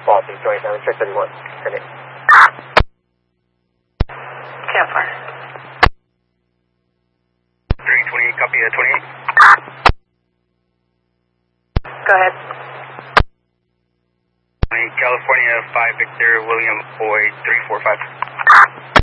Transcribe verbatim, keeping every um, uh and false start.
Policy twenty-seven, check thirty-one. Send it. Campfire. three twenty-eight, copy at twenty-eight. Go ahead. California, five Victor, William Boyd, three four five.